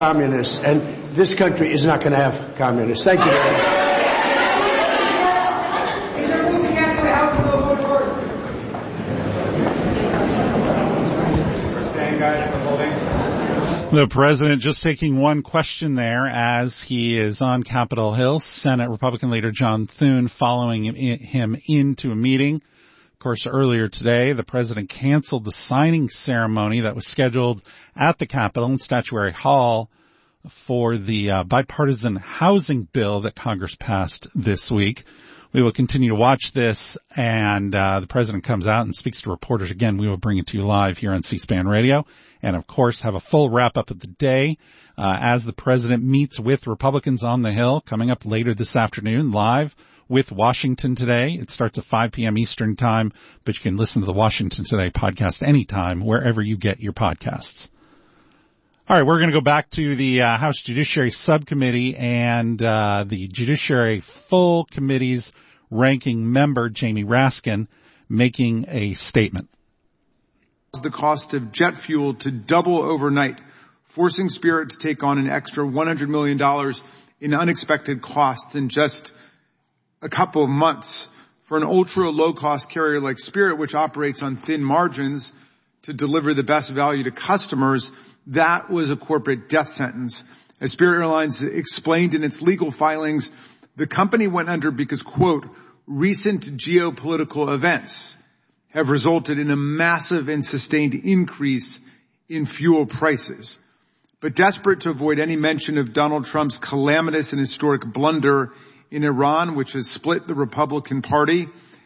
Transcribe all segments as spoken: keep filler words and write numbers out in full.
communists, and this country is not going to have communists. Thank you very much. The president just taking one question there as he is on Capitol Hill. Senate Republican leader John Thune following him into a meeting. Of course, earlier today, the president canceled the signing ceremony that was scheduled at the Capitol in Statuary Hall for the uh, bipartisan housing bill that Congress passed this week. We will continue to watch this, and uh, the president comes out and speaks to reporters again. We will bring it to you live here on C-SPAN Radio, and of course have a full wrap-up of the day uh, as the president meets with Republicans on the Hill coming up later this afternoon live with Washington Today. It starts at five p.m. Eastern Time, but you can listen to the Washington Today podcast anytime wherever you get your podcasts. All right, we're going to go back to the uh, House Judiciary Subcommittee and uh, the Judiciary Full Committee's ranking member, Jamie Raskin, making a statement. The cost of jet fuel to double overnight, forcing Spirit to take on an extra one hundred million dollars in unexpected costs in just a couple of months. For an ultra-low-cost carrier like Spirit, which operates on thin margins to deliver the best value to customers, that was a corporate death sentence. As Spirit Airlines explained in its legal filings, the company went under because, quote, recent geopolitical events have resulted in a massive and sustained increase in fuel prices. But desperate to avoid any mention of Donald Trump's calamitous and historic blunder in Iran, which has split the Republican Party,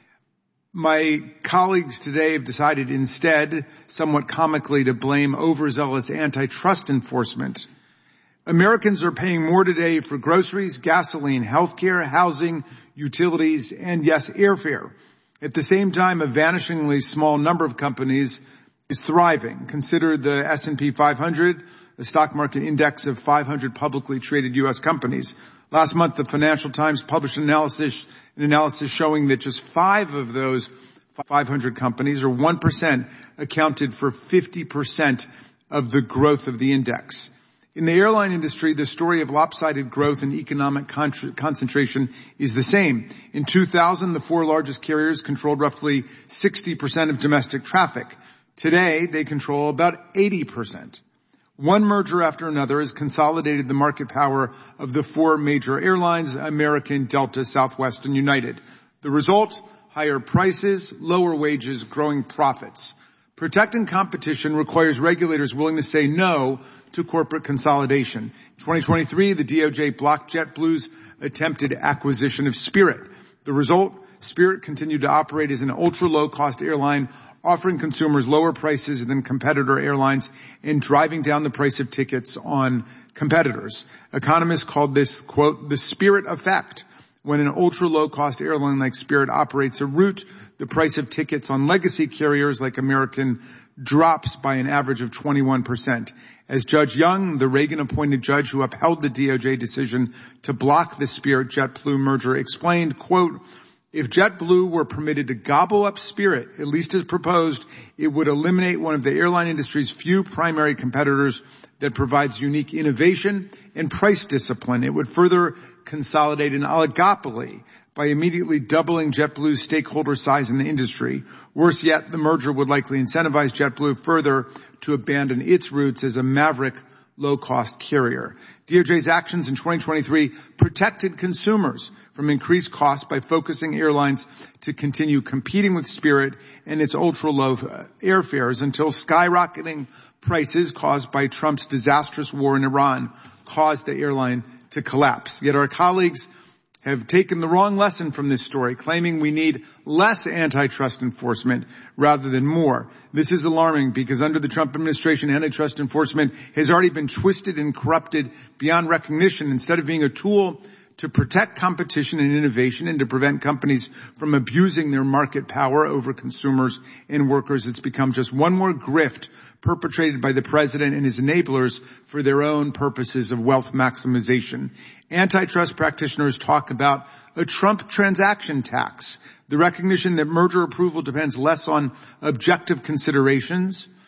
my colleagues today have decided instead, somewhat comically, to blame overzealous antitrust enforcement. Americans are paying more today for groceries, gasoline, healthcare, housing, utilities, and yes, airfare. At the same time, a vanishingly small number of companies is thriving. Consider the S and P five hundred, the stock market index of five hundred publicly traded U S companies. Last month, the Financial Times published an analysis, an analysis showing that just five of those five hundred companies, or one percent, accounted for fifty percent of the growth of the index. In the airline industry, the story of lopsided growth and economic con- concentration is the same. In two thousand, the four largest carriers controlled roughly sixty percent of domestic traffic. Today, they control about eighty percent. One merger after another has consolidated the market power of the four major airlines, American, Delta, Southwest, and United. The result? Higher prices, lower wages, growing profits. Protecting competition requires regulators willing to say no to corporate consolidation. In twenty twenty-three, the D O J blocked JetBlue's attempted acquisition of Spirit. The result? Spirit continued to operate as an ultra-low-cost airline, offering consumers lower prices than competitor airlines and driving down the price of tickets on competitors. Economists called this, quote, the Spirit effect. When an ultra-low-cost airline like Spirit operates a route, the price of tickets on legacy carriers like American drops by an average of twenty-one percent. As Judge Young, the Reagan-appointed judge who upheld the D O J decision to block the Spirit-JetBlue merger, explained, quote, if JetBlue were permitted to gobble up Spirit, at least as proposed, it would eliminate one of the airline industry's few primary competitors that provides unique innovation and price discipline. It would further consolidate an oligopoly by immediately doubling JetBlue's stakeholder size in the industry. Worse yet, the merger would likely incentivize JetBlue further to abandon its roots as a maverick low-cost carrier. D O J's actions in twenty twenty-three protected consumers from increased costs by focusing airlines to continue competing with Spirit and its ultra-low airfares until skyrocketing prices caused by Trump's disastrous war in Iran caused the airline to collapse. Yet our colleagues have taken the wrong lesson from this story, claiming we need less antitrust enforcement rather than more. This is alarming because under the Trump administration, antitrust enforcement has already been twisted and corrupted beyond recognition. Instead of being a tool to protect competition and innovation and to prevent companies from abusing their market power over consumers and workers, it's become just one more grift perpetrated by the president and his enablers for their own purposes of wealth maximization. Antitrust practitioners talk about a Trump transaction tax, the recognition that merger approval depends less on objective considerations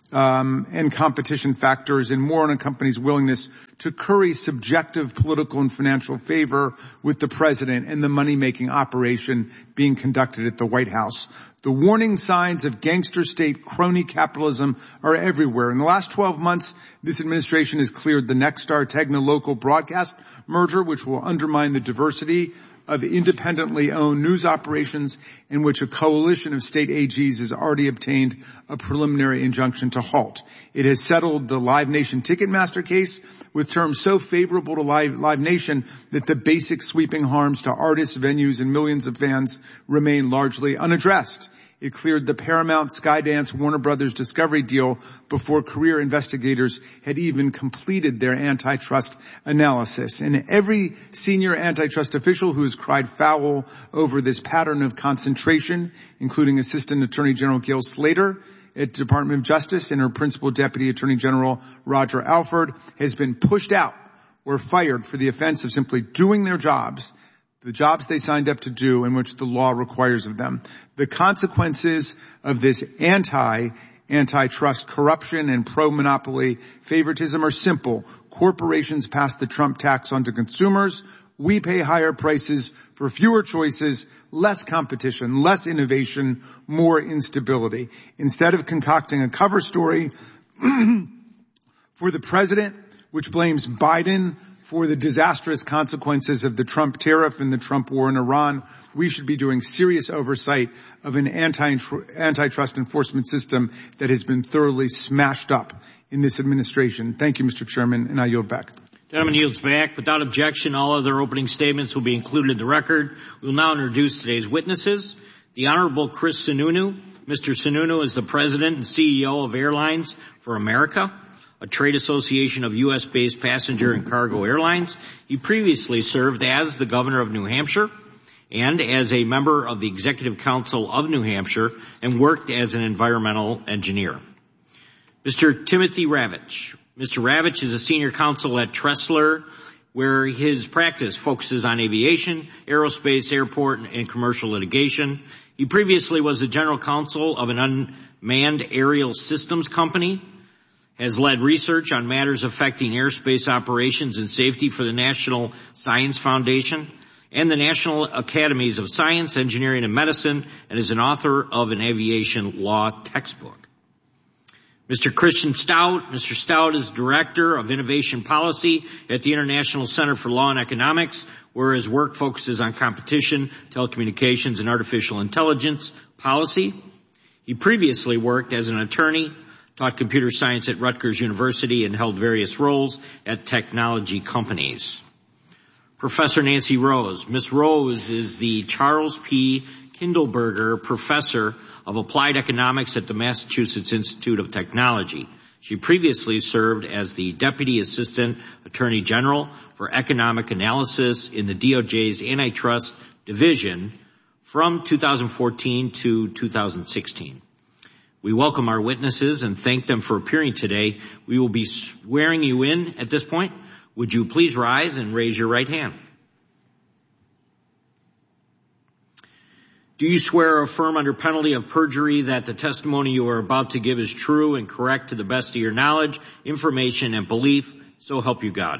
um, and competition factors, and more on a company's willingness to curry subjective political and financial favor with the president and the money-making operation being conducted at the White House. The warning signs of gangster state crony capitalism are everywhere. In the last twelve months, this administration has cleared the Nexstar Tegna local broadcast merger, which will undermine the diversity of independently owned news operations, in which a coalition of state A Gs has already obtained a preliminary injunction to halt. It has settled the Live Nation Ticketmaster case with terms so favorable to Live, Live Nation that the basic sweeping harms to artists, venues, and millions of fans remain largely unaddressed. It cleared the Paramount, Skydance, Warner Brothers Discovery deal before career investigators had even completed their antitrust analysis. And every senior antitrust official who has cried foul over this pattern of concentration, including Assistant Attorney General Gail Slater at the Department of Justice and her Principal Deputy Attorney General Roger Alford, has been pushed out or fired for the offense of simply doing their jobs, the jobs they signed up to do and which the law requires of them. The consequences of this anti, antitrust corruption and pro-monopoly favoritism are simple. Corporations pass the Trump tax on to consumers. We pay higher prices for fewer choices, less competition, less innovation, more instability. Instead of concocting a cover story for the president, which blames Biden for the disastrous consequences of the Trump tariff and the Trump war in Iran, we should be doing serious oversight of an anti, antitrust enforcement system that has been thoroughly smashed up in this administration. Thank you, Mister Chairman, and I yield back. Gentleman yields back. Without objection, all other opening statements will be included in the record. We will now introduce today's witnesses. The Honorable Chris Sununu. Mister Sununu is the President and C E O of Airlines for America, a trade association of U S-based passenger and cargo airlines. He previously served as the Governor of New Hampshire and as a member of the Executive Council of New Hampshire and worked as an environmental engineer. Mister Timothy Ravitch. Mister Ravitch is a senior counsel at Tressler, where his practice focuses on aviation, aerospace, airport, and commercial litigation. He previously was the general counsel of an unmanned aerial systems company, has led research on matters affecting airspace operations and safety for the National Science Foundation and the National Academies of Science, Engineering, and Medicine, and is an author of an aviation law textbook. Mister Christian Stout. Mister Stout is Director of Innovation Policy at the International Center for Law and Economics, where his work focuses on competition, telecommunications, and artificial intelligence policy. He previously worked as an attorney, taught computer science at Rutgers University, and held various roles at technology companies. Professor Nancy Rose. Miz Rose is the Charles P. Kindleberger Professor of Applied Economics at the Massachusetts Institute of Technology. She previously served as the Deputy Assistant Attorney General for Economic Analysis in the D O J's Antitrust Division from two thousand fourteen to two thousand sixteen. We welcome our witnesses and thank them for appearing today. We will be swearing you in at this point. Would you please rise and raise your right hand? Do you swear or affirm under penalty of perjury that the testimony you are about to give is true and correct to the best of your knowledge, information, and belief? So help you God.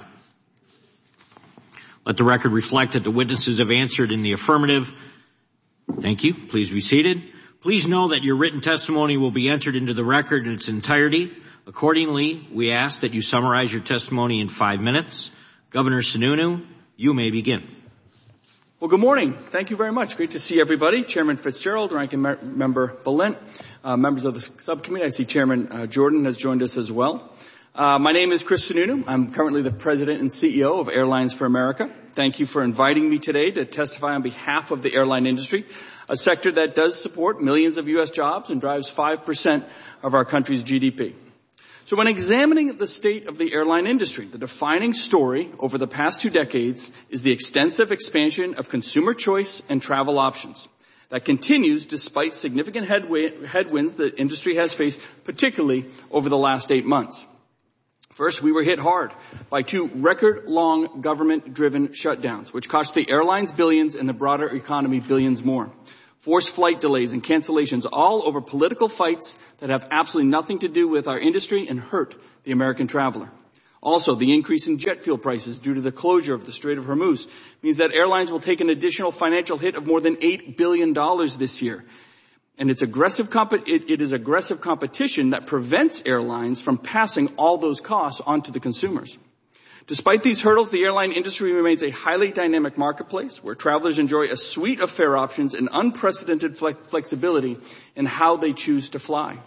Let the record reflect that the witnesses have answered in the affirmative. Thank you. Please be seated. Please know that your written testimony will be entered into the record in its entirety. Accordingly, we ask that you summarize your testimony in five minutes. Governor Sununu, you may begin. Well, good morning. Thank you very much. Great to see everybody. Chairman Fitzgerald, Ranking Member Balint, uh, members of the subcommittee. I see Chairman uh, Jordan has joined us as well. Uh, my name is Chris Sununu. I'm currently the President and C E O of Airlines for America. Thank you for inviting me today to testify on behalf of the airline industry, a sector that does support millions of U S jobs and drives five percent of our country's G D P. So when examining the state of the airline industry, the defining story over the past two decades is the extensive expansion of consumer choice and travel options that continues despite significant headwinds the industry has faced, particularly over the last eight months. First, we were hit hard by two record-long government-driven shutdowns, which cost the airlines billions and the broader economy billions more. Forced flight delays and cancellations, all over political fights that have absolutely nothing to do with our industry and hurt the American traveler. Also, the increase in jet fuel prices due to the closure of the Strait of Hormuz means that airlines will take an additional financial hit of more than eight billion dollars this year. And it's aggressive comp- it, it is aggressive competition that prevents airlines from passing all those costs on to the consumers. Despite these hurdles, the airline industry remains a highly dynamic marketplace where travelers enjoy a suite of fare options and unprecedented flex- flexibility in how they choose to fly.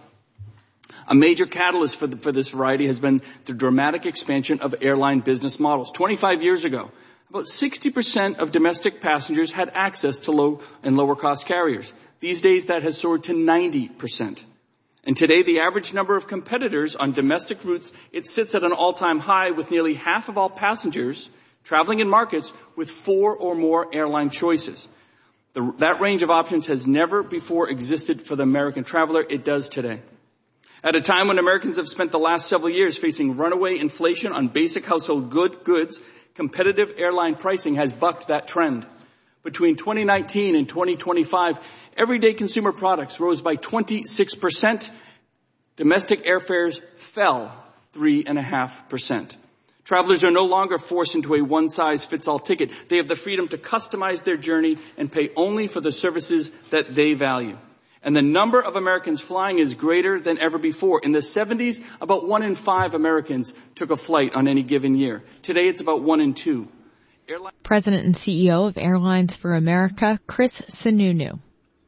A major catalyst for, the, for this variety has been the dramatic expansion of airline business models. twenty-five years ago, about sixty percent of domestic passengers had access to low and lower cost carriers. These days that has soared to ninety percent. And today the average number of competitors on domestic routes, it sits at an all-time high with nearly half of all passengers traveling in markets with four or more airline choices. The, that range of options has never before existed for the American traveler. It does today. At a time when Americans have spent the last several years facing runaway inflation on basic household good goods, competitive airline pricing has bucked that trend. Between twenty nineteen and twenty twenty-five, everyday consumer products rose by twenty-six percent. Domestic airfares fell three point five percent. Travelers are no longer forced into a one-size-fits-all ticket. They have the freedom to customize their journey and pay only for the services that they value. And the number of Americans flying is greater than ever before. In the seventies, about one in five Americans took a flight on any given year. Today, it's about one in two. Airline- President and C E O of Airlines for America, Chris Sununu.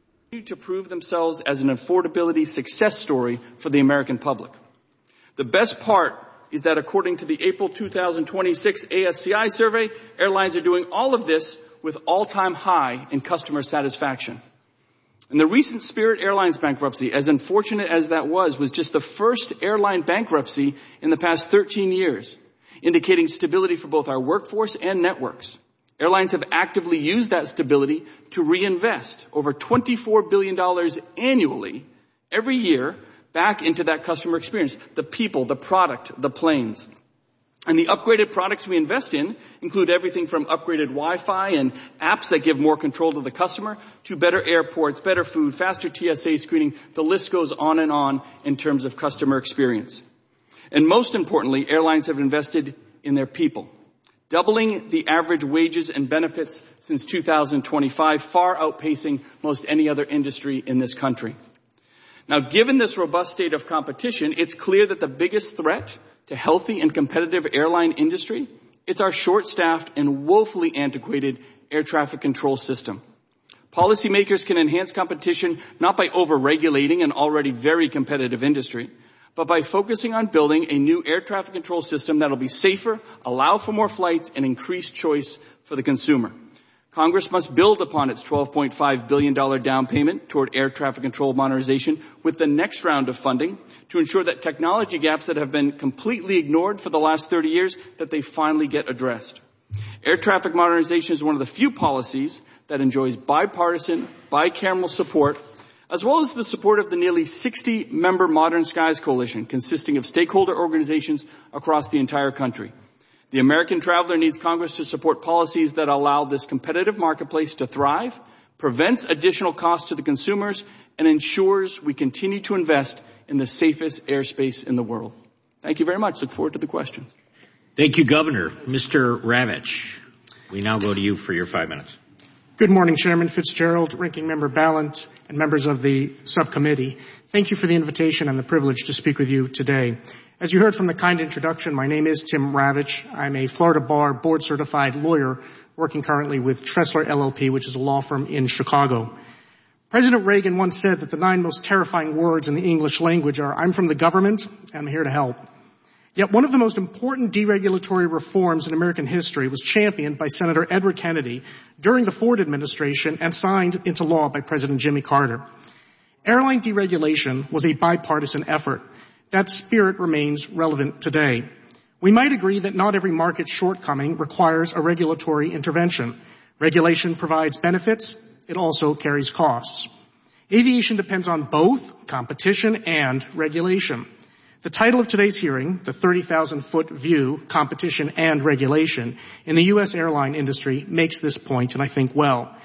To prove themselves as an affordability success story for the American public. The best part is that according to the April two thousand twenty-six A S C I survey, airlines are doing all of this with all-time high in customer satisfaction. And the recent Spirit Airlines bankruptcy, as unfortunate as that was, was just the first airline bankruptcy in the past thirteen years, indicating stability for both our workforce and networks. Airlines have actively used that stability to reinvest over twenty-four billion dollars annually, every year, back into that customer experience, the people, the product, the planes. And the upgraded products we invest in include everything from upgraded Wi-Fi and apps that give more control to the customer to better airports, better food, faster T S A screening. The list goes on and on in terms of customer experience. And most importantly, airlines have invested in their people, doubling the average wages and benefits since two thousand twenty-five, far outpacing most any other industry in this country. Now, given this robust state of competition, it's clear that the biggest threat to healthy and competitive airline industry, it's our short-staffed and woefully antiquated air traffic control system. Policymakers can enhance competition not by over-regulating an already very competitive industry, but by focusing on building a new air traffic control system that'll be safer, allow for more flights, and increase choice for the consumer. Congress must build upon its twelve point five billion dollars down payment toward air traffic control modernization with the next round of funding to ensure that technology gaps that have been completely ignored for the last thirty years, that they finally get addressed. Air traffic modernization is one of the few policies that enjoys bipartisan, bicameral support, as well as the support of the nearly sixty member Modern Skies Coalition, consisting of stakeholder organizations across the entire country. The American traveler needs Congress to support policies that allow this competitive marketplace to thrive, prevents additional costs to the consumers, and ensures we continue to invest in the safest airspace in the world. Thank you very much. Look forward to the questions. Thank you, Governor. Mister Ravitch, we now go to you for your five minutes. Good morning, Chairman Fitzgerald, Ranking Member Ballant, and members of the subcommittee. Thank you for the invitation and the privilege to speak with you today. As you heard from the kind introduction, my name is Tim Ravitch. I'm a Florida Bar board-certified lawyer working currently with Tressler L L P, which is a law firm in Chicago. President Reagan once said that the nine most terrifying words in the English language are, "I'm from the government, and I'm here to help." Yet one of the most important deregulatory reforms in American history was championed by Senator Edward Kennedy during the Ford administration and signed into law by President Jimmy Carter. Airline deregulation was a bipartisan effort. That spirit remains relevant today. We might agree that not every market shortcoming requires a regulatory intervention. Regulation provides benefits. It also carries costs. Aviation depends on both competition and regulation. The title of today's hearing, the thirty thousand foot view, competition and regulation, in the U S airline industry makes this point, and I think well.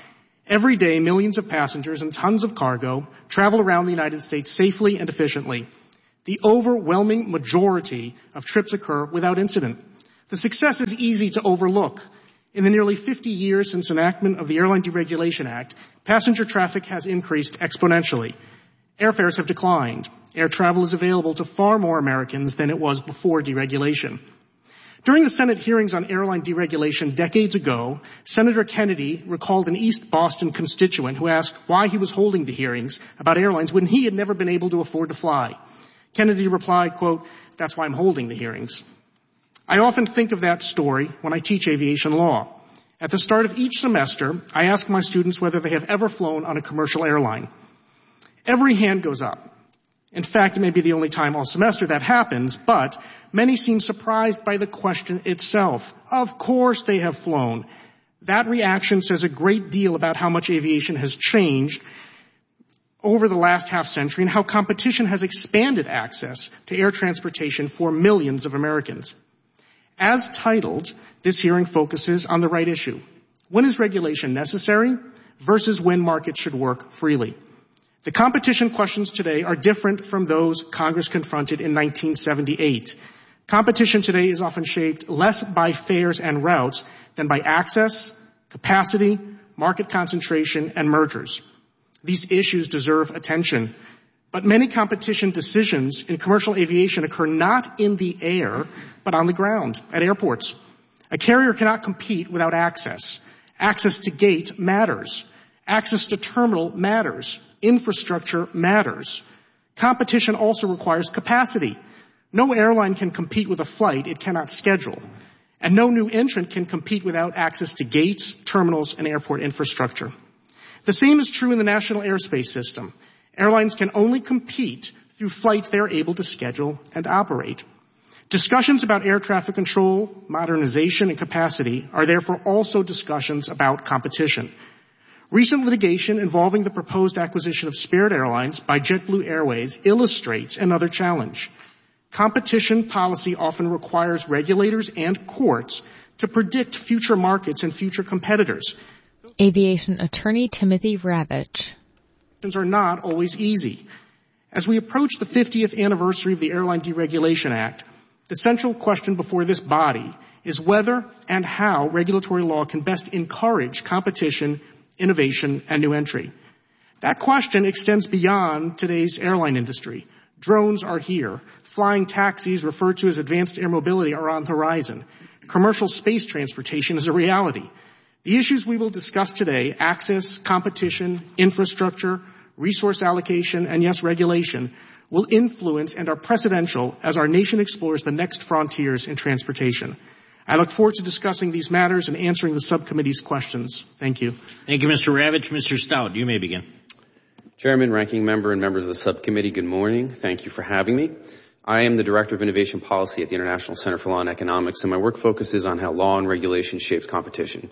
Every day, millions of passengers and tons of cargo travel around the United States safely and efficiently. The overwhelming majority of trips occur without incident. The success is easy to overlook. In the nearly fifty years since enactment of the Airline Deregulation Act, passenger traffic has increased exponentially. Airfares have declined. Air travel is available to far more Americans than it was before deregulation. During the Senate hearings on airline deregulation decades ago, Senator Kennedy recalled an East Boston constituent who asked why he was holding the hearings about airlines when he had never been able to afford to fly. Kennedy replied, quote, "That's why I'm holding the hearings." I often think of that story when I teach aviation law. At the start of each semester, I ask my students whether they have ever flown on a commercial airline. Every hand goes up. In fact, it may be the only time all semester that happens, but many seem surprised by the question itself. Of course they have flown. That reaction says a great deal about how much aviation has changed over the last half century and how competition has expanded access to air transportation for millions of Americans. As titled, this hearing focuses on the right issue. When is regulation necessary versus when markets should work freely? The competition questions today are different from those Congress confronted in nineteen seventy-eight. Competition today is often shaped less by fares and routes than by access, capacity, market concentration, and mergers. These issues deserve attention. But many competition decisions in commercial aviation occur not in the air, but on the ground, at airports. A carrier cannot compete without access. Access to gate matters. Access to terminal matters. Infrastructure matters. Competition also requires capacity. No airline can compete with a flight it cannot schedule. And no new entrant can compete without access to gates, terminals, and airport infrastructure. The same is true in the national airspace system. Airlines can only compete through flights they are able to schedule and operate. Discussions about air traffic control, modernization, and capacity are therefore also discussions about competition. Recent litigation involving the proposed acquisition of Spirit Airlines by JetBlue Airways illustrates another challenge. Competition policy often requires regulators and courts to predict future markets and future competitors. Aviation attorney Timothy Ravitch. Are not always easy. As we approach the fiftieth anniversary of the Airline Deregulation Act, the central question before this body is whether and how regulatory law can best encourage competition, innovation, and new entry. That question extends beyond today's airline industry. Drones are here. Flying taxis, referred to as advanced air mobility, are on the horizon. Commercial space transportation is a reality. The issues we will discuss today, access, competition, infrastructure, resource allocation, and yes, regulation, will influence and are precedential as our nation explores the next frontiers in transportation. I look forward to discussing these matters and answering the subcommittee's questions. Thank you. Thank you, Mister Ravitch. Mister Stout, you may begin. Chairman, Ranking Member, and members of the subcommittee, good morning. Thank you for having me. I am the Director of Innovation Policy at the International Center for Law and Economics, and my work focuses on how law and regulation shapes competition.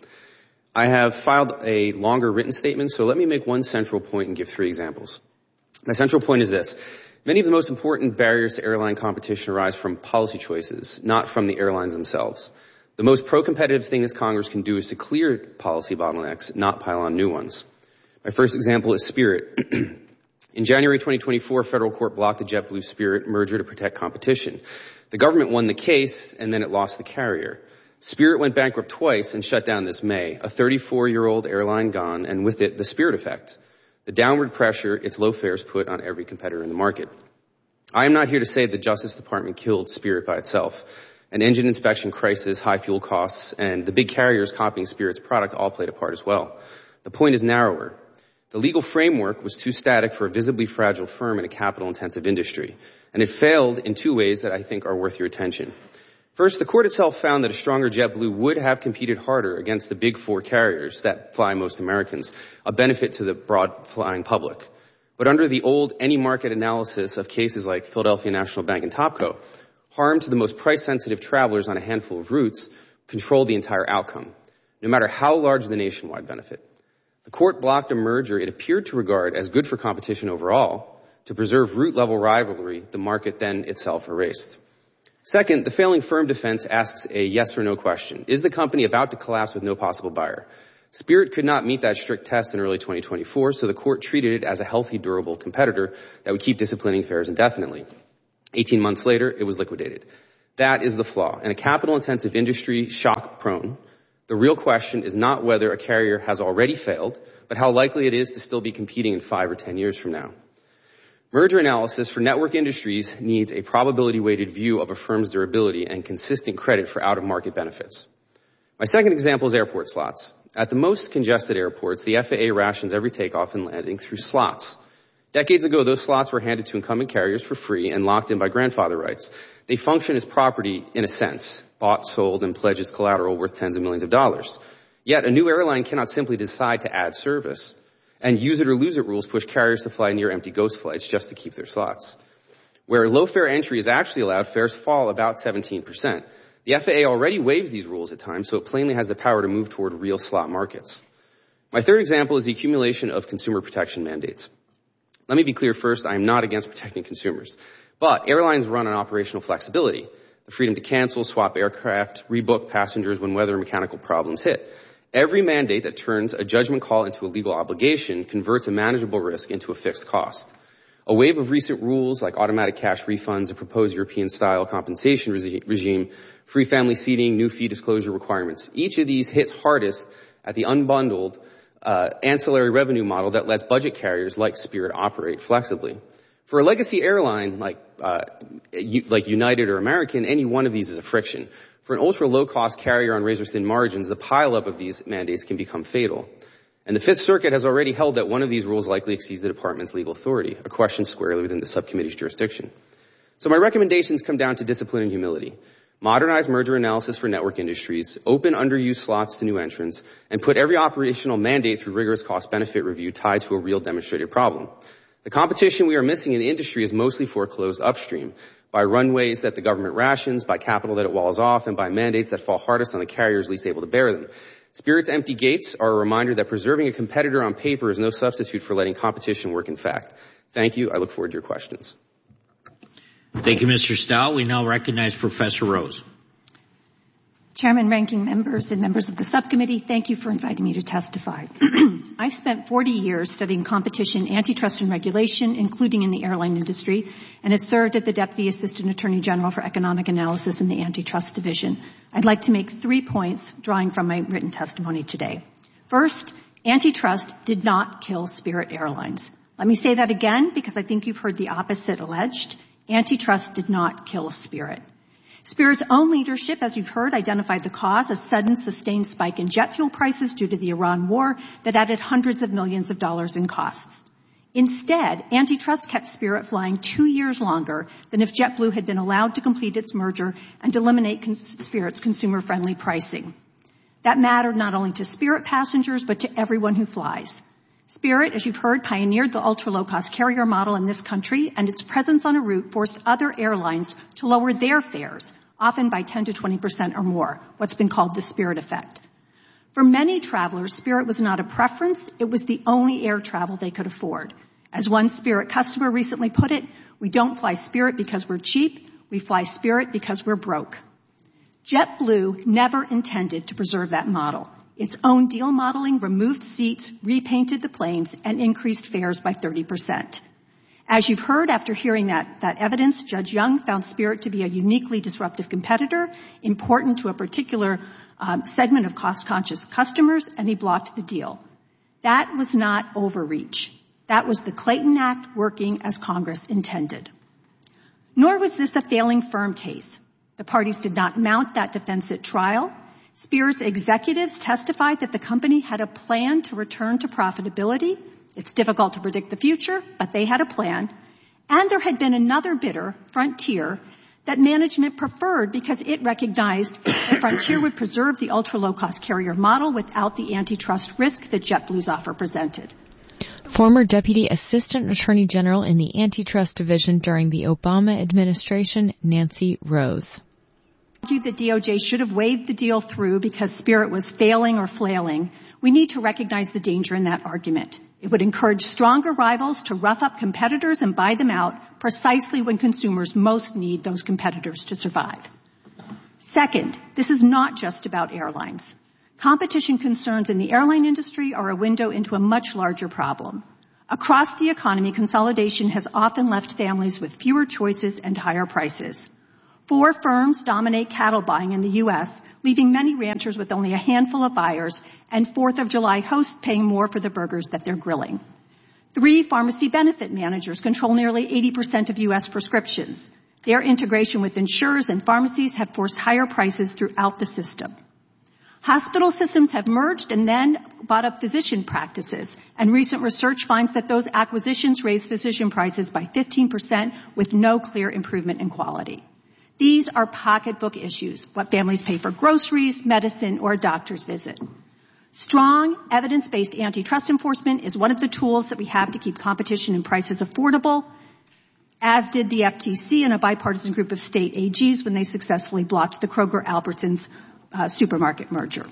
I have filed a longer written statement, so let me make one central point and give three examples. My central point is this. Many of the most important barriers to airline competition arise from policy choices, not from the airlines themselves. The most pro-competitive thing this Congress can do is to clear policy bottlenecks, not pile on new ones. My first example is Spirit. In January twenty twenty-four, a federal court blocked the JetBlue Spirit merger to protect competition. The government won the case, and then it lost the carrier. Spirit went bankrupt twice and shut down this May. A thirty-four-year-old airline gone, and with it, the Spirit effect. The downward pressure its low fares put on every competitor in the market. I am not here to say the Justice Department killed Spirit by itself. An engine inspection crisis, high fuel costs, and the big carriers copying Spirit's product all played a part as well. The point is narrower. The legal framework was too static for a visibly fragile firm in a capital-intensive industry, and it failed in two ways that I think are worth your attention. First, the court itself found that a stronger JetBlue would have competed harder against the big four carriers that fly most Americans, a benefit to the broad flying public. But under the old any market analysis of cases like Philadelphia National Bank and Topco, harm to the most price-sensitive travelers on a handful of routes controlled the entire outcome, no matter how large the nationwide benefit. The court blocked a merger it appeared to regard as good for competition overall to preserve route-level rivalry the market then itself erased. Second, the failing firm defense asks a yes or no question. Is the company about to collapse with no possible buyer? Spirit could not meet that strict test in early twenty twenty-four, so the court treated it as a healthy, durable competitor that would keep disciplining fares indefinitely. eighteen months later, it was liquidated. That is the flaw. In a capital-intensive industry, shock-prone, the real question is not whether a carrier has already failed, but how likely it is to still be competing in five or ten years from now. Merger analysis for network industries needs a probability-weighted view of a firm's durability and consistent credit for out-of-market benefits. My second example is airport slots. At the most congested airports, the F A A rations every takeoff and landing through slots. Decades ago, those slots were handed to incumbent carriers for free and locked in by grandfather rights. They function as property in a sense, bought, sold, and pledged as collateral worth tens of millions of dollars. Yet a new airline cannot simply decide to add service, and use it or lose it rules push carriers to fly near empty ghost flights just to keep their slots. Where low fare entry is actually allowed, fares fall about seventeen percent. The F A A already waives these rules at times, so it plainly has the power to move toward real slot markets. My third example is the accumulation of consumer protection mandates. Let me be clear first, I am not against protecting consumers. But airlines run on operational flexibility, the freedom to cancel, swap aircraft, rebook passengers when weather and mechanical problems hit. Every mandate that turns a judgment call into a legal obligation converts a manageable risk into a fixed cost. A wave of recent rules like automatic cash refunds, a proposed European-style compensation regi- regime, free family seating, new fee disclosure requirements. Each of these hits hardest at the unbundled uh, ancillary revenue model that lets budget carriers like Spirit operate flexibly. For a legacy airline like uh, like United or American, any one of these is a friction. For an ultra-low-cost carrier on razor-thin margins, the pileup of these mandates can become fatal. And the Fifth Circuit has already held that one of these rules likely exceeds the department's legal authority, a question squarely within the subcommittee's jurisdiction. So my recommendations come down to discipline and humility. Modernize merger analysis for network industries, open underused slots to new entrants, and put every operational mandate through rigorous cost-benefit review tied to a real demonstrated problem. The competition we are missing in the industry is mostly foreclosed upstream by runways that the government rations, by capital that it walls off, and by mandates that fall hardest on the carriers least able to bear them. Spirit's empty gates are a reminder that preserving a competitor on paper is no substitute for letting competition work in fact. Thank you. I look forward to your questions. Thank you, Mister Stout. We now recognize Professor Rose. Chairman, ranking members, and members of the subcommittee, thank you for inviting me to testify. I've spent forty years studying competition, antitrust, and regulation, including in the airline industry, and have served as the Deputy Assistant Attorney General for Economic Analysis in the Antitrust Division. I'd like to make three points drawing from my written testimony today. First, antitrust did not kill Spirit Airlines. Let me say that again because I think you've heard the opposite alleged. Antitrust did not kill Spirit. Spirit's own leadership, as you've heard, identified the cause, a sudden sustained spike in jet fuel prices due to the Iran war that added hundreds of millions of dollars in costs. Instead, antitrust kept Spirit flying two years longer than if JetBlue had been allowed to complete its merger and eliminate con- Spirit's consumer-friendly pricing. That mattered not only to Spirit passengers, but to everyone who flies. Spirit, as you've heard, pioneered the ultra-low-cost carrier model in this country, and its presence on a route forced other airlines to lower their fares, often by ten to twenty percent or more, what's been called the Spirit effect. For many travelers, Spirit was not a preference, it was the only air travel they could afford. As one Spirit customer recently put it, we don't fly Spirit because we're cheap, we fly Spirit because we're broke. JetBlue never intended to preserve that model. Its own deal modeling removed seats, repainted the planes, and increased fares by thirty percent. As you've heard, after hearing that, that evidence, Judge Young found Spirit to be a uniquely disruptive competitor, important to a particular um, segment of cost-conscious customers, and he blocked the deal. That was not overreach. That was the Clayton Act working as Congress intended. Nor was this a failing firm case. The parties did not mount that defense at trial. Spirit's executives testified that the company had a plan to return to profitability. It's difficult to predict the future, but they had a plan. And there had been another bidder, Frontier, that management preferred because it recognized that Frontier would preserve the ultra-low-cost carrier model without the antitrust risk that JetBlue's offer presented. Former Deputy Assistant Attorney General in the Antitrust Division during the Obama administration, Nancy Rose. The D O J should have waved the deal through because Spirit was failing or flailing. We need to recognize the danger in that argument. It would encourage stronger rivals to rough up competitors and buy them out precisely when consumers most need those competitors to survive. Second, this is not just about airlines. Competition concerns in the airline industry are a window into a much larger problem. Across the economy, consolidation has often left families with fewer choices and higher prices. Four firms dominate cattle buying in the U S, leaving many ranchers with only a handful of buyers, and Fourth of July hosts paying more for the burgers that they're grilling. Three pharmacy benefit managers control nearly eighty percent of U S prescriptions. Their integration with insurers and pharmacies have forced higher prices throughout the system. Hospital systems have merged and then bought up physician practices, and recent research finds that those acquisitions raise physician prices by fifteen percent with no clear improvement in quality. These are pocketbook issues, what families pay for groceries, medicine, or a doctor's visit. Strong, evidence-based antitrust enforcement is one of the tools that we have to keep competition and prices affordable, as did the F T C and a bipartisan group of state A Gs when they successfully blocked the Kroger-Albertsons uh, supermarket merger.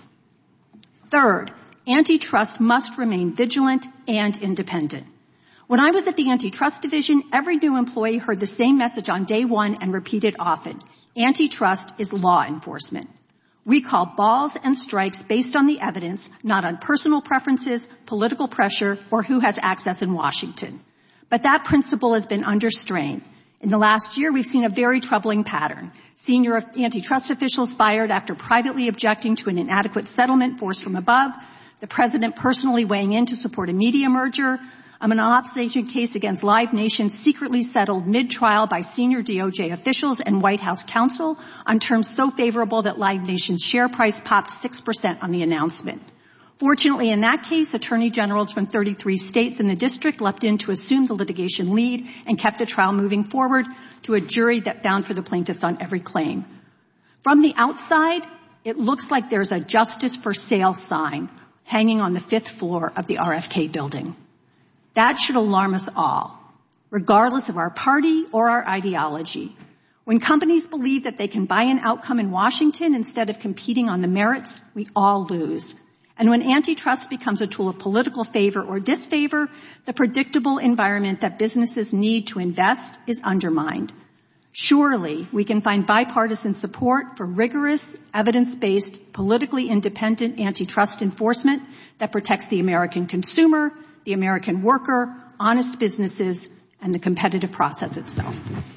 Third, antitrust must remain vigilant and independent. When I was at the Antitrust Division, every new employee heard the same message on day one and repeated often. Antitrust is law enforcement. We call balls and strikes based on the evidence, not on personal preferences, political pressure, or who has access in Washington. But that principle has been under strain. In the last year, we've seen a very troubling pattern. Senior antitrust officials fired after privately objecting to an inadequate settlement forced from above, the president personally weighing in to support a media merger, a monopolization case against Live Nation secretly settled mid-trial by senior D O J officials and White House counsel on terms so favorable that Live Nation's share price popped six percent on the announcement. Fortunately, in that case, attorney generals from thirty-three states in the district leapt in to assume the litigation lead and kept the trial moving forward to a jury that found for the plaintiffs on every claim. From the outside, it looks like there's a justice for sale sign hanging on the fifth floor of the R F K building. That should alarm us all, regardless of our party or our ideology. When companies believe that they can buy an outcome in Washington instead of competing on the merits, we all lose. And when antitrust becomes a tool of political favor or disfavor, the predictable environment that businesses need to invest is undermined. Surely we can find bipartisan support for rigorous, evidence-based, politically independent antitrust enforcement that protects the American consumer, the American worker, honest businesses, and the competitive process itself.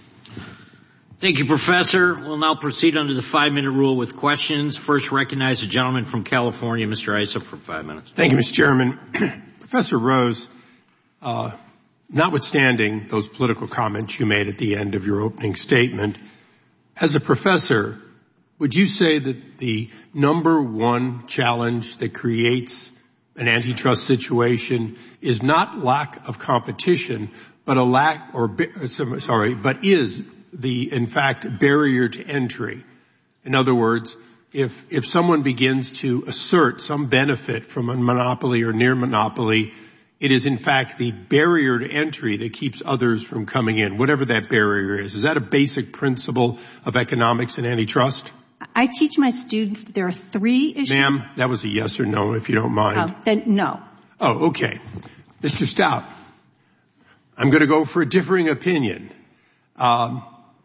Thank you, Professor. We'll now proceed under the five-minute rule with questions. First, recognize the gentleman from California, Mister Issa, for five minutes. Thank you, Mister Chairman. Professor Rose, uh, notwithstanding those political comments you made at the end of your opening statement, as a professor, would you say that the number one challenge that creates an antitrust situation is not lack of competition, but a lack, or sorry, but is the, in fact, barrier to entry? In other words, if, if someone begins to assert some benefit from a monopoly or near monopoly, it is in fact the barrier to entry that keeps others from coming in, whatever that barrier is. Is that a basic principle of economics and antitrust? I teach my students that there are three issues. Ma'am, that was a yes or no, if you don't mind. Oh, then no. Oh, okay. Mister Stout, I'm going to go for a differing opinion. Um,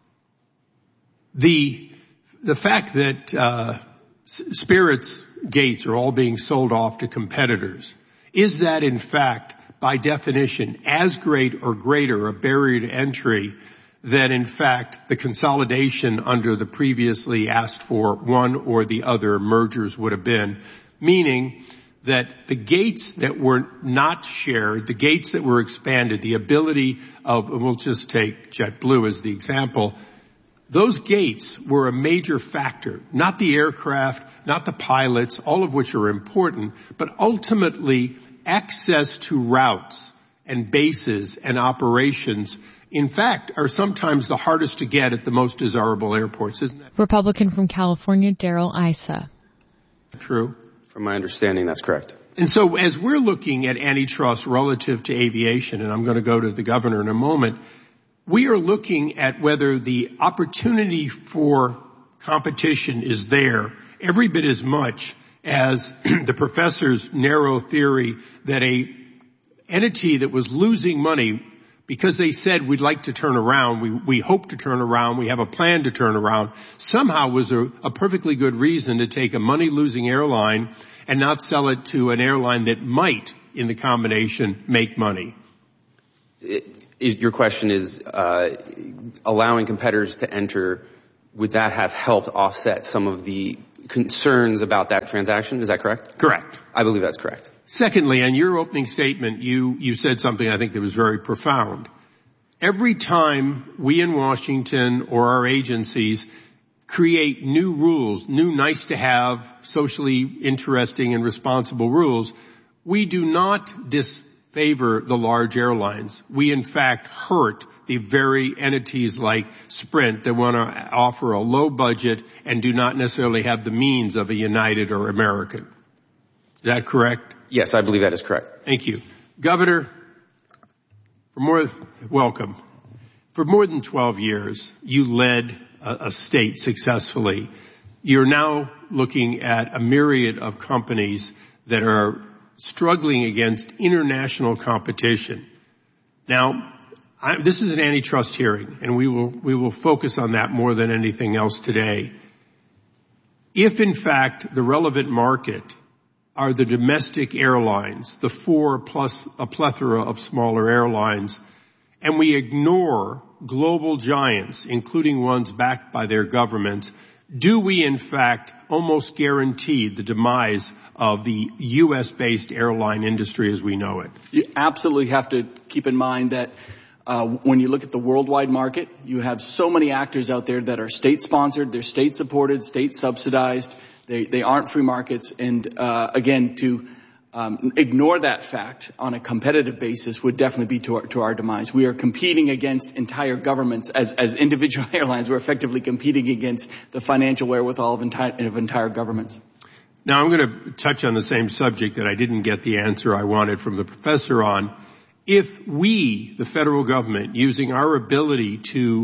the the fact that uh, spirits gates are all being sold off to competitors, is that in fact, by definition, as great or greater a barrier to entry than in fact the consolidation under the previously asked for one or the other mergers would have been, meaning that the gates that were not shared, the gates that were expanded, the ability of, and we'll just take JetBlue as the example, those gates were a major factor, not the aircraft, not the pilots, all of which are important, but ultimately access to routes and bases and operations, in fact, are sometimes the hardest to get at the most desirable airports, isn't that Republican from California, Darrell Issa. True? From my understanding, that's correct. And so as we're looking at antitrust relative to aviation, and I'm going to go to the governor in a moment, we are looking at whether the opportunity for competition is there every bit as much as the professor's narrow theory that a entity that was losing money because they said we'd like to turn around, we, we hope to turn around, we have a plan to turn around, somehow was a, a perfectly good reason to take a money-losing airline and not sell it to an airline that might, in the combination, make money. It, it, your question is uh, allowing competitors to enter, would that have helped offset some of the concerns about that transaction? Is that correct? Correct. I believe that's correct. Secondly, on your opening statement, you, you said something I think that was very profound. Every time we in Washington or our agencies create new rules, new nice-to-have, socially interesting and responsible rules, we do not disfavor the large airlines. We, in fact, hurt the very entities like Sprint that want to offer a low budget and do not necessarily have the means of a United or American. Is that correct? Yes, I believe that is correct. Thank you. Governor, for more, welcome. For more than twelve years, you led a, a state successfully. You're now looking at a myriad of companies that are struggling against international competition. Now, I, this is an antitrust hearing, and we will, we will focus on that more than anything else today. If, in fact, the relevant market are the domestic airlines, the four plus a plethora of smaller airlines, and we ignore global giants, including ones backed by their governments, do we in fact almost guarantee the demise of the U S-based airline industry as we know it? You absolutely have to keep in mind that Uh, when you look at the worldwide market, you have so many actors out there that are state-sponsored, they're state-supported, state-subsidized, they, they aren't free markets, and uh, again, to um, ignore that fact on a competitive basis would definitely be to our, to our demise. We are competing against entire governments. As, as individual airlines, we're effectively competing against the financial wherewithal of entire, of entire governments. Now, I'm going to touch on the same subject that I didn't get the answer I wanted from the professor on. If we, the federal government, using our ability to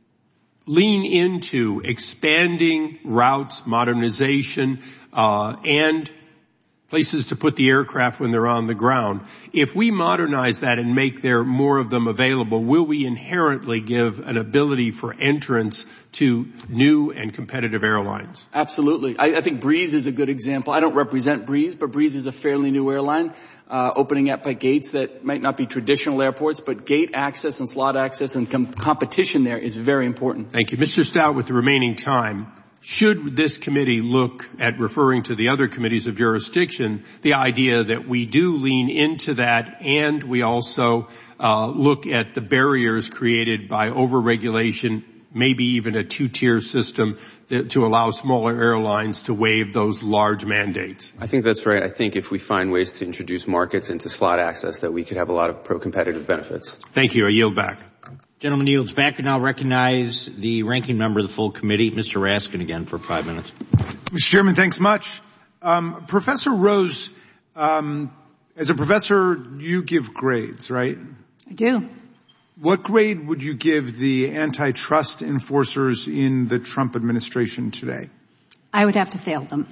lean into expanding routes, modernization, uh, and places to put the aircraft when they're on the ground, if we modernize that and make there more of them available, will we inherently give an ability for entrance to new and competitive airlines? Absolutely. I, I think Breeze is a good example. I don't represent Breeze, but Breeze is a fairly new airline, uh, opening up at gates that might not be traditional airports, but gate access and slot access and com- competition there is very important. Thank you. Mister Stout, with the remaining time, should this committee look at referring to the other committees of jurisdiction, the idea that we do lean into that and we also uh, look at the barriers created by overregulation, maybe even a two-tier system that, to allow smaller airlines to waive those large mandates? I think that's right. I think if we find ways to introduce markets into slot access, that we could have a lot of pro-competitive benefits. Thank you. I yield back. Gentleman yields back and now recognize the ranking member of the full committee, Mister Raskin, again for five minutes. Mister Chairman, thanks much. Um, Professor Rose, um, as a professor, you give grades, right? I do. What grade would you give the antitrust enforcers in the Trump administration today? I would have to fail them.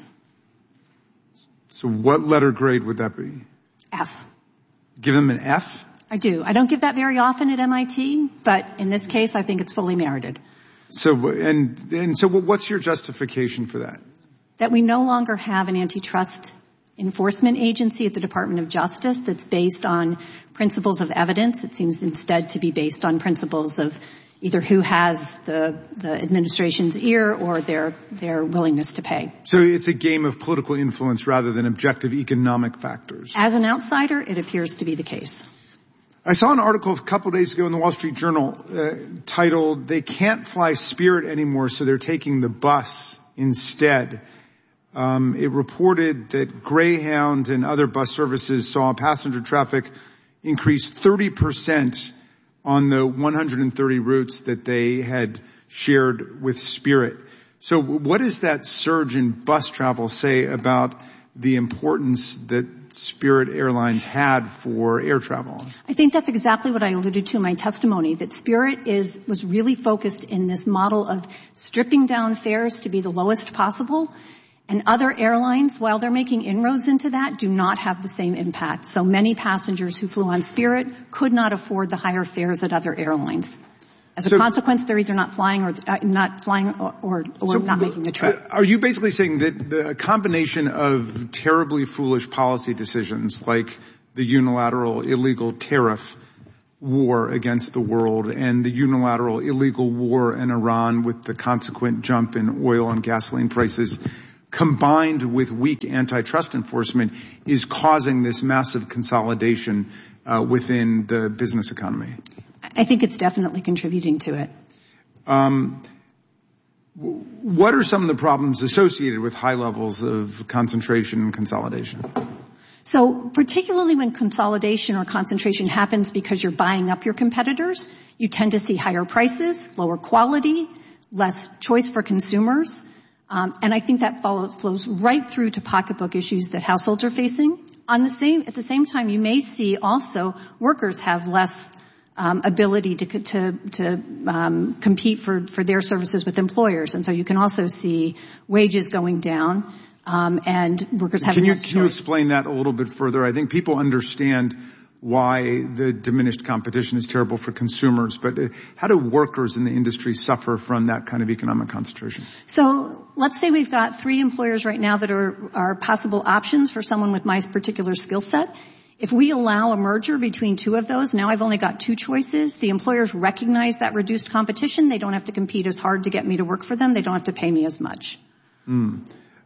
So what letter grade would that be? F. Give them an F? I do. I don't give that very often at M I T, but in this case, I think it's fully merited. So, and, and so what's your justification for that? That we no longer have an antitrust enforcement agency at the Department of Justice that's based on principles of evidence. It seems instead to be based on principles of either who has the, the administration's ear or their, their willingness to pay. So it's a game of political influence rather than objective economic factors. As an outsider, it appears to be the case. I saw an article a couple days ago in the Wall Street Journal uh, titled, "They Can't Fly Spirit Anymore, so they're taking the bus instead." Um, it reported that Greyhound and other bus services saw passenger traffic increase thirty percent on the one hundred thirty routes that they had shared with Spirit. So what does that surge in bus travel say about the importance that Spirit Airlines had for air travel? I think that's exactly what I alluded to in my testimony, that Spirit is was really focused in this model of stripping down fares to be the lowest possible And other airlines, while they're making inroads into that, do not have the same impact. So many passengers who flew on Spirit could not afford the higher fares at other airlines. As a so, consequence, they're either not flying or uh, not flying or, or, or so not making the trip. Are you basically saying that the combination of terribly foolish policy decisions like the unilateral illegal tariff war against the world and the unilateral illegal war in Iran with the consequent jump in oil and gasoline prices combined with weak antitrust enforcement is causing this massive consolidation uh, within the business economy? I think it's definitely contributing to it. Um, what are some of the problems associated with high levels of concentration and consolidation? So particularly when consolidation or concentration happens because you're buying up your competitors, you tend to see higher prices, lower quality, less choice for consumers. Um, and I think that follows, flows right through to pocketbook issues that households are facing. On the same, at the same time, you may see also workers have less um, ability to to, to um, compete for, for their services with employers, and so you can also see wages going down um, and workers having can you, less choice. Can you explain that a little bit further? I think people understand why the diminished competition is terrible for consumers, but how do workers in the industry suffer from that kind of economic concentration? So let's say we've got three employers right now that are, are possible options for someone with my particular skill set. If we allow a merger between two of those, now I've only got two choices. The employers recognize that reduced competition. They don't have to compete as hard to get me to work for them. They don't have to pay me as much. Mm.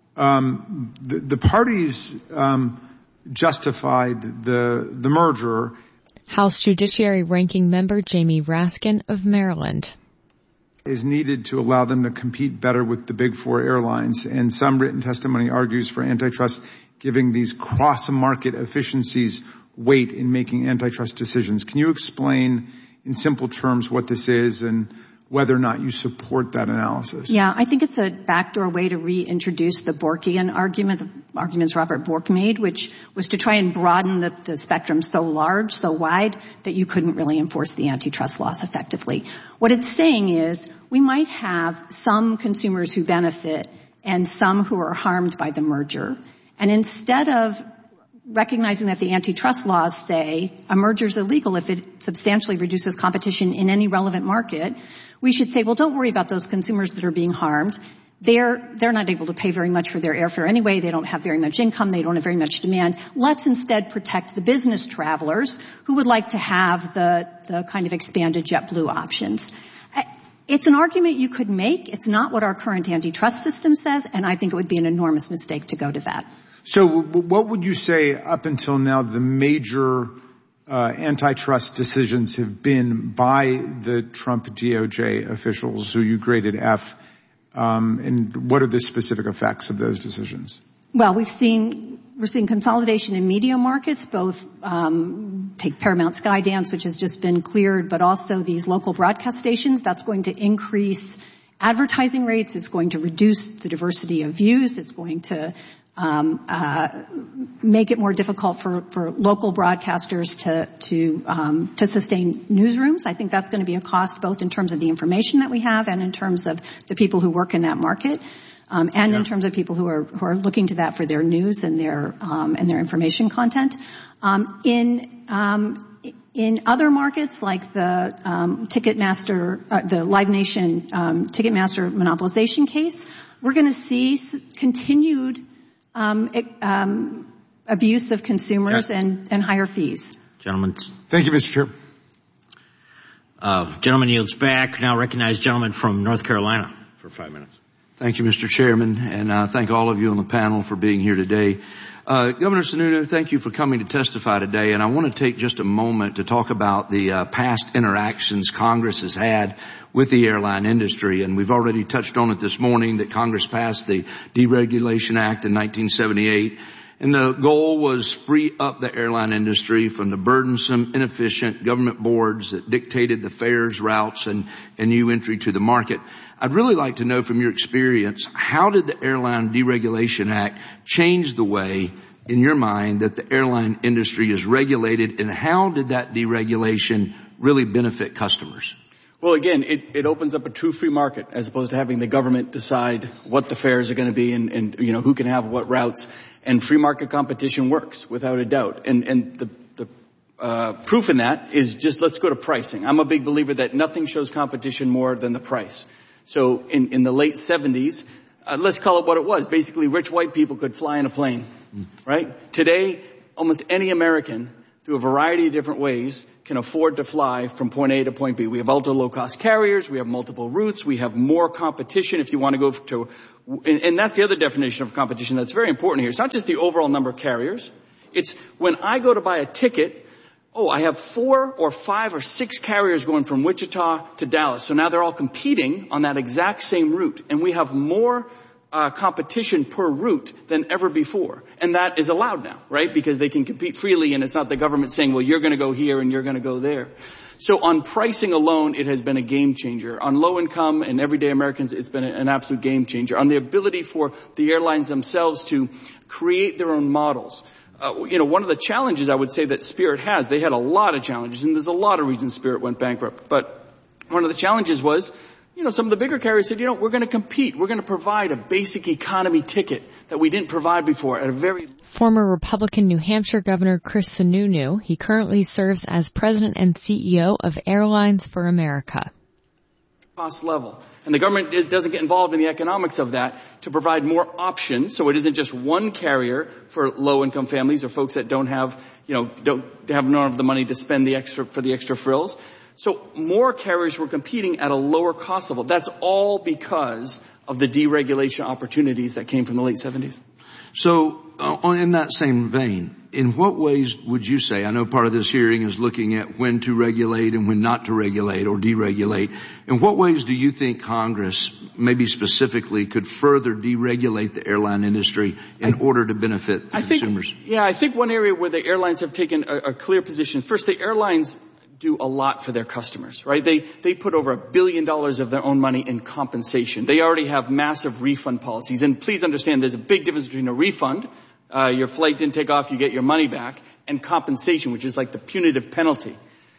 Um, the, the parties um, justified the the merger. House Judiciary Ranking Member Jamie Raskin of Maryland. Is needed to allow them to compete better with the big four airlines, and some written testimony argues for antitrust giving these cross-market efficiencies weight in making antitrust decisions. Can you explain in simple terms what this is and whether or not you support that analysis? Yeah, I think it's a backdoor way to reintroduce the Borkian argument, the arguments Robert Bork made, which was to try and broaden the, the spectrum so large, so wide, that you couldn't really enforce the antitrust laws effectively. What it's saying is we might have some consumers who benefit and some who are harmed by the merger. And instead of recognizing that the antitrust laws say a merger is illegal if it substantially reduces competition in any relevant market, we should say, well, don't worry about those consumers that are being harmed. They're, they're not able to pay very much for their airfare anyway. They don't have very much income. They don't have very much demand. Let's instead protect the business travelers who would like to have the, the kind of expanded JetBlue options. It's an argument you could make. It's not what our current antitrust system says, and I think it would be an enormous mistake to go to that. So what would you say up until now the major uh, antitrust decisions have been by the Trump D O J officials who you graded F, um, and what are the specific effects of those decisions? Well, we've seen we're seeing consolidation in media markets, both um, take Paramount Skydance, which has just been cleared, but also these local broadcast stations. That's going to increase advertising rates. It's going to reduce the diversity of views. It's going to um, uh, make it more difficult for, for local broadcasters to to um, to sustain newsrooms. I think that's going to be a cost both in terms of the information that we have and in terms of the people who work in that market. Um, and yeah. in terms of people who are who are looking to that for their news and their um, and their information content. Um, in um, in other markets like the um, Ticketmaster, uh, the Live Nation um, Ticketmaster monopolization case, we're going to see s- continued um, it, um, abuse of consumers yeah. and, and higher fees. Gentlemen, thank you, Mister Chair. Uh, gentleman yields back. Now recognize gentleman from North Carolina for five minutes. Thank you, Mister Chairman, and uh, thank all of you on the panel for being here today. Uh, Governor Sununu, thank you for coming to testify today, and I want to take just a moment to talk about the uh, past interactions Congress has had with the airline industry, and we've already touched on it this morning that Congress passed the Deregulation Act in nineteen seventy-eight, and the goal was free up the airline industry from the burdensome, inefficient government boards that dictated the fares, routes, and, and new entry to the market. I'd really like to know from your experience, how did the Airline Deregulation Act change the way, in your mind, that the airline industry is regulated, and how did that deregulation really benefit customers? Well, again, it, it opens up a true free market as opposed to having the government decide what the fares are going to be and, and, you know, who can have what routes. And free market competition works without a doubt. And, and the, the, uh, proof in that is just let's go to pricing. I'm a big believer that nothing shows competition more than the price. So in, in the late seventies, uh, let's call it what it was. Basically, rich white people could fly in a plane, mm. right? Today, almost any American, through a variety of different ways, can afford to fly from point A to point B. We have ultra low cost carriers. We have multiple routes. We have more competition if you want to go to, and, and that's the other definition of competition that's very important here. It's not just the overall number of carriers. It's when I go to buy a ticket, oh, I have four or five or six carriers going from Wichita to Dallas. So now they're all competing on that exact same route. And we have more Uh, competition per route than ever before. And that is allowed now, right? Because they can compete freely and it's not the government saying, well, you're going to go here and you're going to go there. So on pricing alone, it has been a game changer. On low income and everyday Americans, it's been an absolute game changer. On the ability for the airlines themselves to create their own models. Uh, you know, one of the challenges I would say that Spirit has, they had a lot of challenges and there's a lot of reasons Spirit went bankrupt. But one of the challenges was, you know, some of the bigger carriers said, you know, we're going to compete. We're going to provide a basic economy ticket that we didn't provide before at a very... Former Republican New Hampshire Governor Chris Sununu, he currently serves as president and C E O of Airlines for America. Cost level. And the government is, doesn't get involved in the economics of that to provide more options. So it isn't just one carrier for low-income families or folks that don't have, you know, don't have none of the money to spend the extra for the extra frills. So more carriers were competing at a lower cost level. That's all because of the deregulation opportunities that came from the late seventies. So uh, in that same vein, in what ways would you say, I know part of this hearing is looking at when to regulate and when not to regulate or deregulate. In what ways do you think Congress, maybe specifically, could further deregulate the airline industry in I, order to benefit the I consumers? Think, yeah, I think one area where the airlines have taken a, a clear position. First, the airlines do a lot for their customers, right? They, they put over a billion dollars of their own money in compensation. They already have massive refund policies. And please understand there's a big difference between a refund, uh, your flight didn't take off, you get your money back, and compensation, which is like the punitive penalty.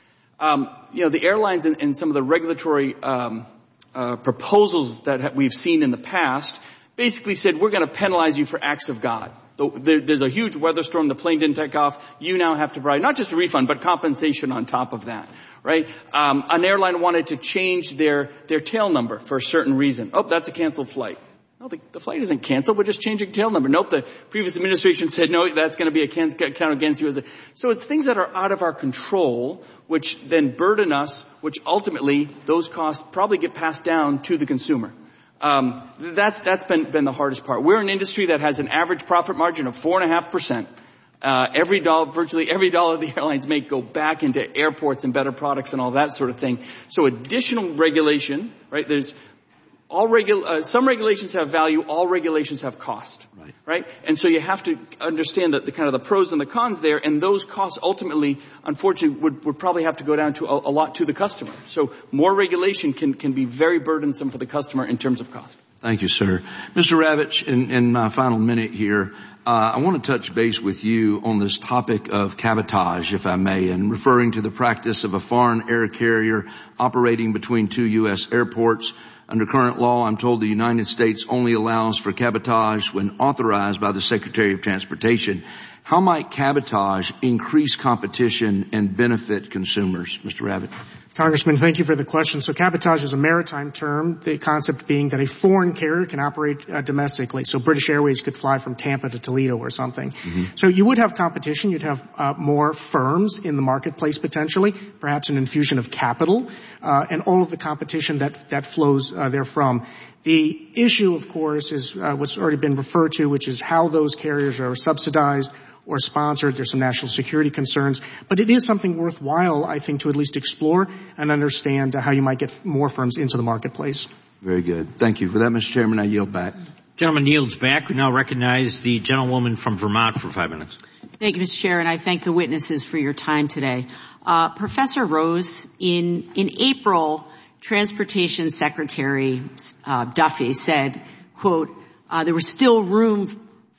Um, you know, the airlines and, and some of the regulatory, um, uh, proposals that ha- we've seen in the past basically said, we're going to penalize you for acts of God. There's a huge weather storm. The plane didn't take off. You now have to provide not just a refund, but compensation on top of that, right? Um, an airline wanted to change their, their tail number for a certain reason. Oh, that's a canceled flight. No, the, the flight isn't canceled. We're just changing tail number. Nope, the previous administration said, no, that's going to be a can- count against you. As a, so it's things that are out of our control, which then burden us, which ultimately those costs probably get passed down to the consumer. Um, that's, that's been, been the hardest part. We're an industry that has an average profit margin of four and a half percent. Uh, every dollar, virtually every dollar the airlines make go back into airports and better products and all that sort of thing. So additional regulation, right? There's all regu- uh, some regulations have value, all regulations have cost, right. right? And so you have to understand that the kind of the pros and the cons there, and those costs ultimately, unfortunately, would, would probably have to go down to a, a lot to the customer. So more regulation can, can be very burdensome for the customer in terms of cost. Thank you, sir. Mister Ravitch, in, in my final minute here, uh, I want to touch base with you on this topic of cabotage, if I may, and referring to the practice of a foreign air carrier operating between two U S airports. Under current law, I'm told the United States only allows for cabotage when authorized by the Secretary of Transportation. How might cabotage increase competition and benefit consumers? Mister Ravitch. Congressman, thank you for the question. So cabotage is a maritime term, the concept being that a foreign carrier can operate uh, domestically. So British Airways could fly from Tampa to Toledo or something. Mm-hmm. So you would have competition. You'd have uh, more firms in the marketplace potentially, perhaps an infusion of capital, uh, and all of the competition that, that flows uh, therefrom. The issue, of course, is uh, what's already been referred to, which is how those carriers are subsidized or sponsored. There's some national security concerns. But it is something worthwhile, I think, to at least explore and understand uh, how you might get more firms into the marketplace. Very good. Thank you for that, Mister Chairman. I yield back. Gentleman yields back. We now recognize the gentlewoman from Vermont for five minutes. Thank you, Mister Chair, and I thank the witnesses for your time today. Uh, Professor Rose, in, in April, Transportation Secretary uh, Duffy said, quote, uh, there was still room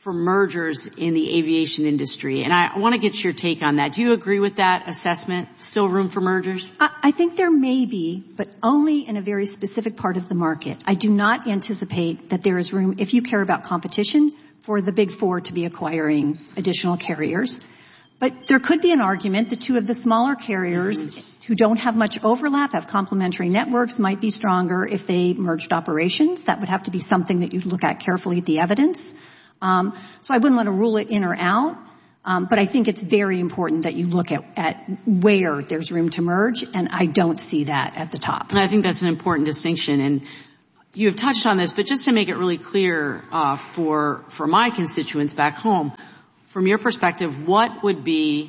for mergers in the aviation industry. And I want to get your take on that. Do you agree with that assessment? Still room for mergers? I think there may be, but only in a very specific part of the market. I do not anticipate that there is room, if you care about competition, for the big four to be acquiring additional carriers. But there could be an argument that two of the smaller carriers who don't have much overlap, have complementary networks, might be stronger if they merged operations. That would have to be something that you'd look at carefully at the evidence. Um, so I wouldn't want to rule it in or out, um, but I think it's very important that you look at, at where there's room to merge, and I don't see that at the top. And I think that's an important distinction, and you have touched on this, but just to make it really clear uh, for for my constituents back home, from your perspective, what would be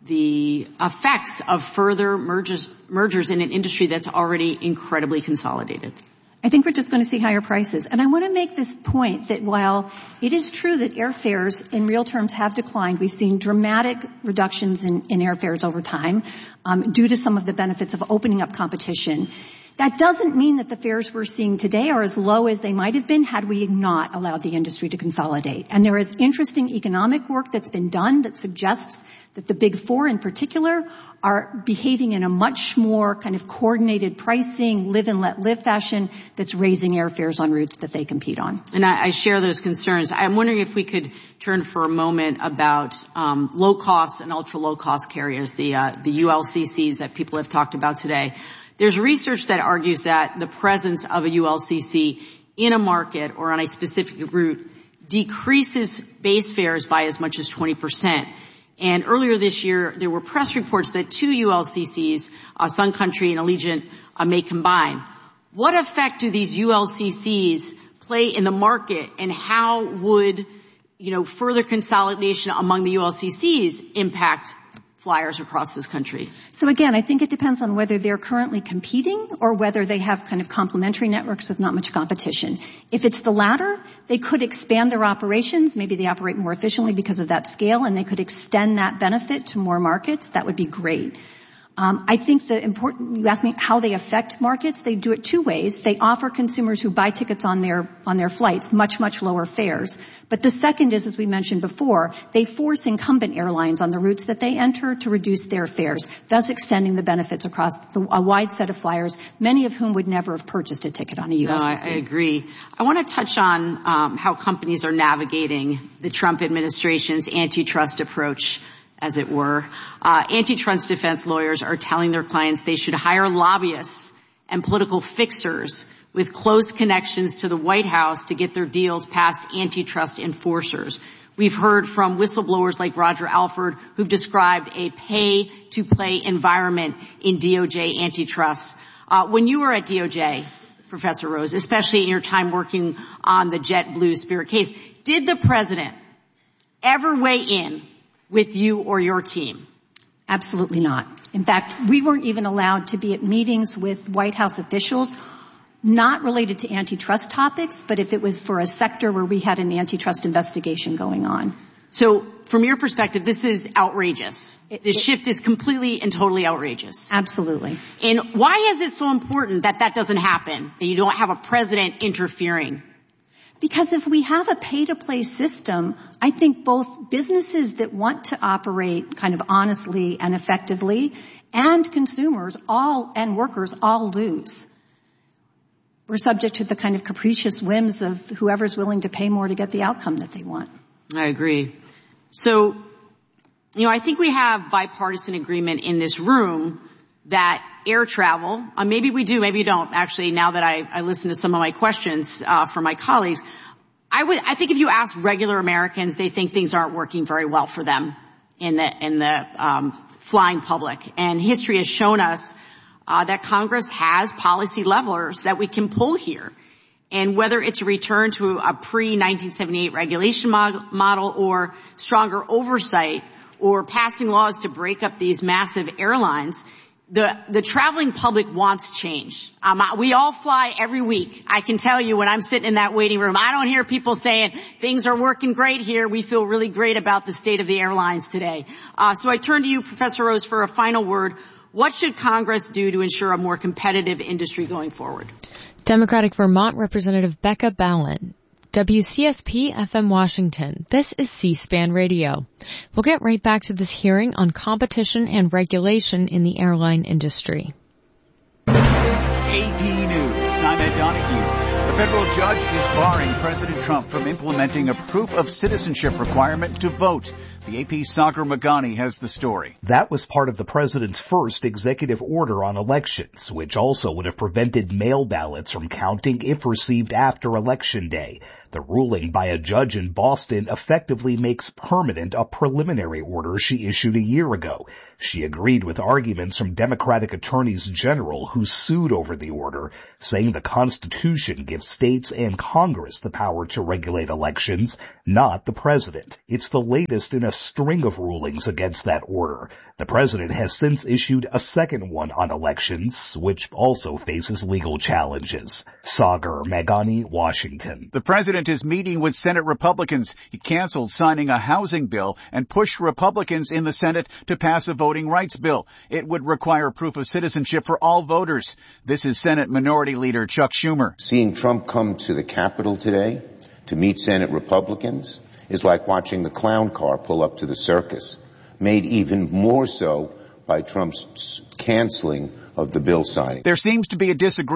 the effects of further mergers, mergers in an industry that's already incredibly consolidated? I think we're just going to see higher prices. And I want to make this point that while it is true that airfares in real terms have declined, we've seen dramatic reductions in, in airfares over time um, due to some of the benefits of opening up competition. That doesn't mean that the fares we're seeing today are as low as they might have been had we not allowed the industry to consolidate. And there is interesting economic work that's been done that suggests that the big four in particular are behaving in a much more kind of coordinated pricing, live and let live fashion that's raising airfares on routes that they compete on. And I, I share those concerns. I'm wondering if we could turn for a moment about um, low-cost and ultra-low-cost carriers, the uh, the U L C Cs that people have talked about today. There's research that argues that the presence of a U L C C in a market or on a specific route decreases base fares by as much as twenty percent. And earlier this year, there were press reports that two U L C Cs, uh, Sun Country and Allegiant, uh, may combine. What effect do these U L C Cs play in the market, and how would, you know, further consolidation among the U L C Cs impact flyers across this country? So again, I think it depends on whether they're currently competing or whether they have kind of complementary networks with not much competition. If it's the latter, they could expand their operations. Maybe they operate more efficiently because of that scale, and they could extend that benefit to more markets. That would be great. Um, I think the important, you asked me how they affect markets. They do it two ways. They offer consumers who buy tickets on their, on their flights much, much lower fares. But the second is, as we mentioned before, they force incumbent airlines on the routes that they enter to reduce their fares, thus extending the benefits across the, a wide set of flyers, many of whom would never have purchased a ticket on a U L C C. No, I, I agree. I want to touch on um, how companies are navigating the Trump administration's antitrust approach, as it were. Uh, antitrust defense lawyers are telling their clients they should hire lobbyists and political fixers with close connections to the White House to get their deals past antitrust enforcers. We've heard from whistleblowers like Roger Alford, who've described a pay-to-play environment in D O J antitrust. Uh, when you were at D O J, Professor Rose, especially in your time working on the JetBlue Spirit case, did the president ever weigh in with you or your team? Absolutely not. In fact, we weren't even allowed to be at meetings with White House officials, not related to antitrust topics, but if it was for a sector where we had an antitrust investigation going on. So from your perspective, this is outrageous. It, this it, shift is completely and totally outrageous. Absolutely. And why is it so important that that doesn't happen, that you don't have a president interfering? Because if we have a pay-to-play system, I think both businesses that want to operate kind of honestly and effectively and consumers all and workers all lose. We're subject to the kind of capricious whims of whoever's willing to pay more to get the outcome that they want. I agree. So, you know, I think we have bipartisan agreement in this room that air travel, uh, maybe we do, maybe you don't. Actually, now that I, I listen to some of my questions uh, from my colleagues, I would, I think if you ask regular Americans, they think things aren't working very well for them in the in the um, flying public. And history has shown us uh, that Congress has policy levers that we can pull here. And whether it's a return to a pre nineteen seventy-eight regulation mod- model or stronger oversight or passing laws to break up these massive airlines, The, the traveling public wants change. Um, we all fly every week. I can tell you when I'm sitting in that waiting room, I don't hear people saying things are working great here. We feel really great about the state of the airlines today. Uh, so I turn to you, Professor Rose, for a final word. What should Congress do to ensure a more competitive industry going forward? Democratic Vermont Representative Becca Balint W C S P F M Washington. This is C-SPAN Radio. We'll get right back to this hearing on competition and regulation in the airline industry. A P News, I'm Ed Donahue. The federal judge is barring President Trump from implementing a proof of citizenship requirement to vote. The A P's Sagar Meghani has the story. That was part of the president's first executive order on elections, which also would have prevented mail ballots from counting if received after Election Day. The ruling by a judge in Boston effectively makes permanent a preliminary order she issued a year ago. She agreed with arguments from Democratic attorneys general who sued over the order, saying the Constitution gives states and Congress the power to regulate elections, not the president. It's the latest in a string of rulings against that order. The president has since issued a second one on elections, which also faces legal challenges. Sagar Meghani, Washington. The president is meeting with Senate Republicans. He canceled signing a housing bill and pushed Republicans in the Senate to pass a voting rights bill. It would require proof of citizenship for all voters. This is Senate Minority Leader Chuck Schumer. Seeing Trump come to the Capitol today to meet Senate Republicans is like watching the clown car pull up to the circus, made even more so by Trump's canceling of the bill signing. There seems to be a disagreement